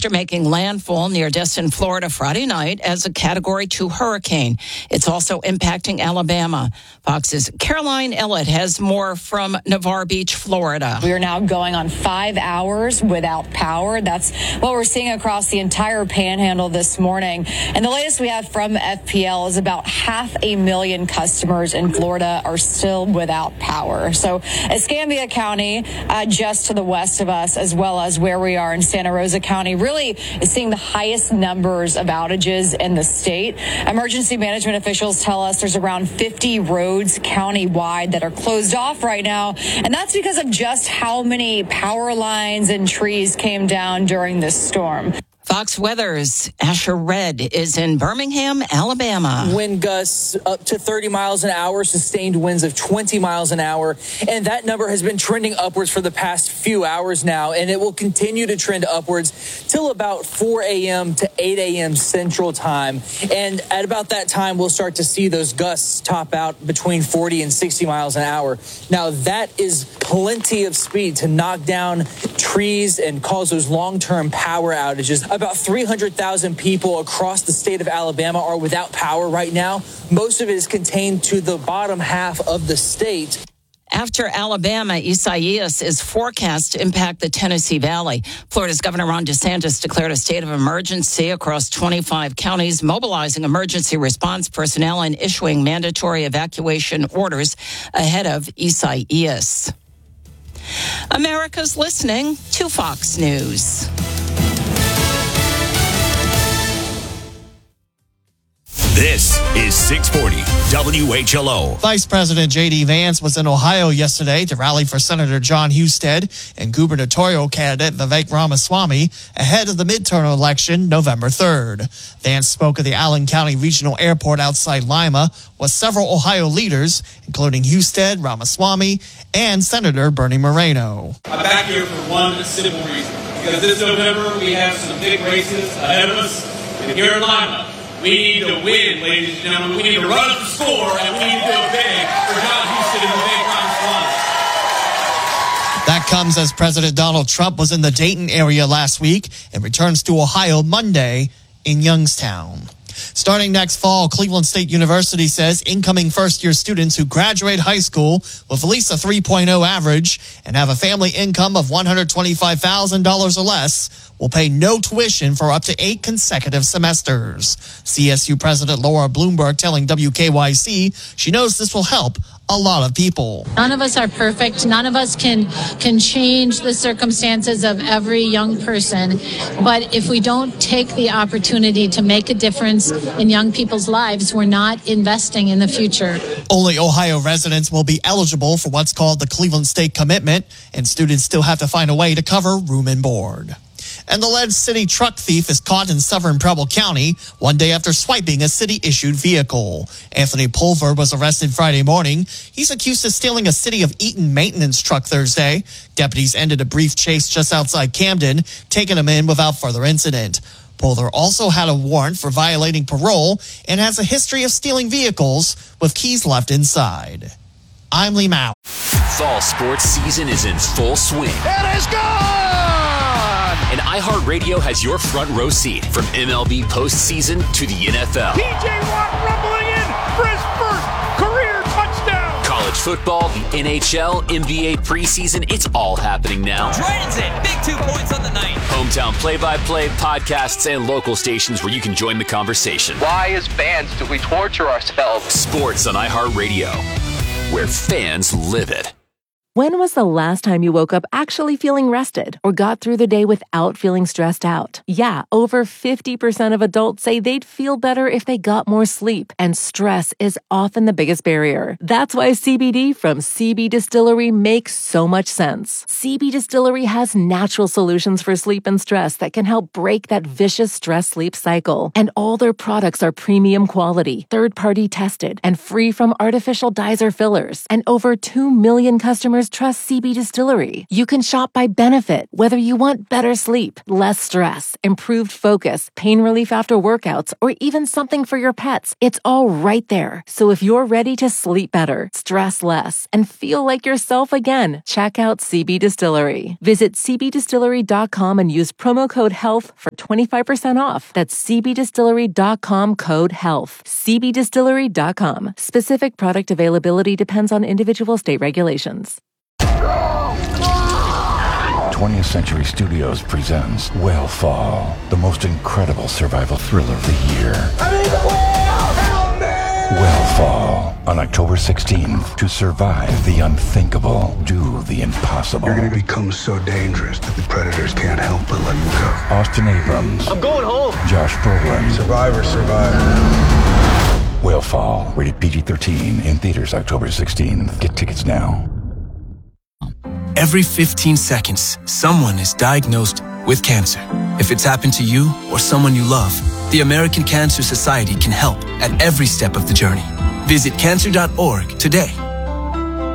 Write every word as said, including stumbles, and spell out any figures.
after making landfall near Destin, Florida Friday night as a Category two hurricane. It's also impacting Alabama. Fox's Caroline Ellett has more from Navarre Beach, Florida. We are now going on five hours without power. That's what we're seeing across the entire panhandle this morning. And the latest we have from F P L is about half a million customers in Florida are still without power. So Escambia County, uh, just to the west of us, as well as where we are in Santa Rosa County, really is seeing the highest numbers of outages in the state. Emergency management officials tell us there's around fifty roads county-wide that are closed off right now, and that's because of just how many power lines and trees came down during this storm. Fox Weather's Asher Red is in Birmingham, Alabama. Wind gusts up to thirty miles an hour, sustained winds of twenty miles an hour. And that number has been trending upwards for the past few hours now. And it will continue to trend upwards till about four a.m. to eight a.m. Central Time. And at about that time, we'll start to see those gusts top out between forty and sixty miles an hour. Now, that is plenty of speed to knock down trees and cause those long-term power outages. About three hundred thousand people across the state of Alabama are without power right now. Most of it is contained to the bottom half of the state. After Alabama, Isaias is forecast to impact the Tennessee Valley. Florida's Governor Ron DeSantis declared a state of emergency across twenty-five counties, mobilizing emergency response personnel and issuing mandatory evacuation orders ahead of Isaias. America's listening to Fox News. This is six forty W H L O. Vice President J D. Vance was in Ohio yesterday to rally for Senator John Husted and gubernatorial candidate Vivek Ramaswamy ahead of the midterm election November third. Vance spoke at the Allen County Regional Airport outside Lima with several Ohio leaders, including Husted, Ramaswamy, and Senator Bernie Moreno. I'm back here for one simple reason, because this November we have some big races ahead of us, and here in Lima, we need to win, ladies and gentlemen. We need to run up the score, and we need to go big for John Husted and Vivek Ramaswamy. That comes as President Donald Trump was in the Dayton area last week and returns to Ohio Monday in Youngstown. Starting next fall, Cleveland State University says incoming first-year students who graduate high school with at least a three point oh average and have a family income of one hundred twenty-five thousand dollars or less will pay no tuition for up to eight consecutive semesters. C S U President Laura Bloomberg telling W K Y C she knows this will help a lot of people. None of us are perfect. None of us can can change the circumstances of every young person. But if we don't take the opportunity to make a difference in young people's lives, we're not investing in the future. Only Ohio residents will be eligible for what's called the Cleveland State Commitment, and students still have to find a way to cover room and board. And the Lead City truck thief is caught in southern Preble County one day after swiping a city-issued vehicle. Anthony Pulver was arrested Friday morning. He's accused of stealing a City of Eaton maintenance truck Thursday. Deputies ended a brief chase just outside Camden, taking him in without further incident. Pulver also had a warrant for violating parole and has a history of stealing vehicles with keys left inside. I'm Lee Mao. Fall sports season is in full swing. It is gone! And iHeartRadio has your front row seat from M L B postseason to the N F L. T J Watt rumbling in for his first career touchdown. College football, the N H L, N B A preseason, it's all happening now. Drayton's in, big two points on the night. Hometown play-by-play, podcasts, and local stations where you can join the conversation. Why, as fans, do we torture ourselves? Sports on iHeartRadio, where fans live it. When was the last time you woke up actually feeling rested or got through the day without feeling stressed out? Yeah, over fifty percent of adults say they'd feel better if they got more sleep, and stress is often the biggest barrier. That's why C B D from C B Distillery makes so much sense. C B Distillery has natural solutions for sleep and stress that can help break that vicious stress-sleep cycle. And all their products are premium quality, third-party tested, and free from artificial dyes or fillers. And over two million customers customers trust C B Distillery. You can shop by benefit, whether you want better sleep, less stress, improved focus, pain relief after workouts, or even something for your pets. It's all right there. So if you're ready to sleep better, stress less, and feel like yourself again, check out C B Distillery. Visit c b distillery dot com and use promo code HEALTH for twenty-five percent off. That's c b distillery dot com code HEALTH. c b distillery dot com. Specific product availability depends on individual state regulations. twentieth Century Studios presents Whale the most incredible survival thriller of the year. Whale on October sixteenth. To survive the unthinkable, do the impossible. You're going to become so dangerous that the predators can't help but let you go. Austin Abrams. I'm going home. Josh Brolin. Survivor, survivor. Whale rated P G thirteen, in theaters October sixteenth. Get tickets now. Every fifteen seconds, someone is diagnosed with cancer. If it's happened to you or someone you love, the American Cancer Society can help at every step of the journey. Visit cancer dot org today